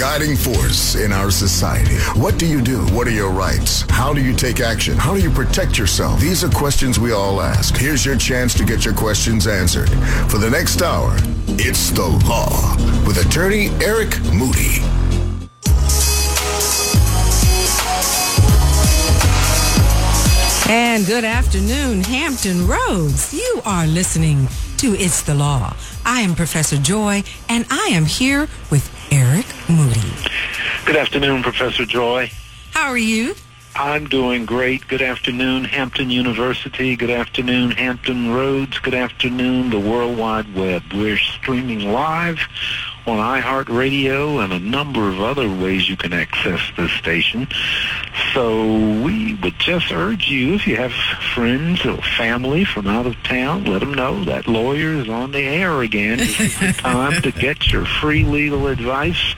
guiding force in our society. What do you do? What are your rights? How do you take action? How do you protect yourself? These are questions we all ask. Here's your chance to get your questions answered. For the next hour, It's the Law with attorney Eric Moody. And good afternoon, Hampton Roads. You are listening to It's the Law. I am Professor Joy, and I am here with Eric Moody. Good afternoon, Professor Joy. How are you? I'm doing great. Good afternoon, Hampton University. Good afternoon, Hampton Roads. Good afternoon, the World Wide Web. We're streaming live on iHeartRadio and a number of other ways you can access this station. So we would just urge you, if you have friends or family from out of town, let them know that Lawyer is on the air again. This is the time to get your free legal advice.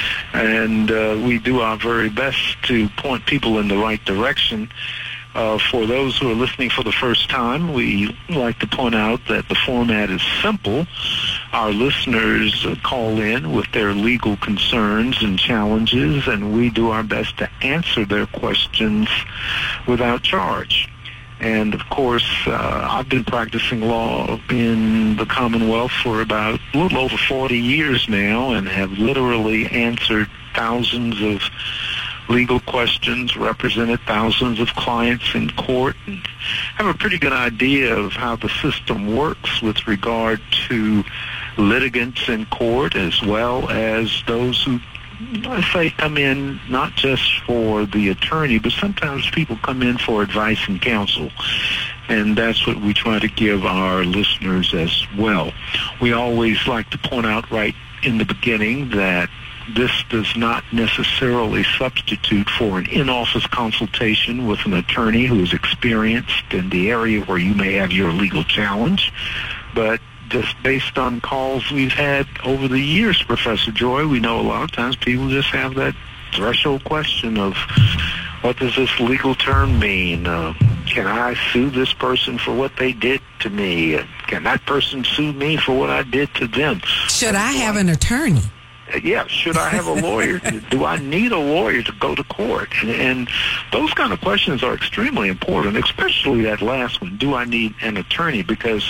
And we do our very best to point people in the right direction. For those who are listening for the first time, we like to point out that the format is simple. Our listeners call in with their legal concerns and challenges, and we do our best to answer their questions without charge. And, of course, I've been practicing law in the Commonwealth for about a little over 40 years now and have literally answered thousands of legal questions, represented thousands of clients in court, and have a pretty good idea of how the system works with regard to litigants in court as well as those who, I say, come in not just for the attorney, but sometimes people come in for advice and counsel. And that's what we try to give our listeners as well. We always like to point out right in the beginning that this does not necessarily substitute for an in-office consultation with an attorney who is experienced in the area where you may have your legal challenge. But just based on calls we've had over the years, Professor Joy, we know a lot of times people just have that threshold question of, what does this legal term mean? Can I sue this person for what they did to me? Can that person sue me for what I did to them? Should I have an attorney? Yeah, should I have a lawyer? Do I need a lawyer to go to court? And those kind of questions are extremely important, especially that last one, do I need an attorney? Because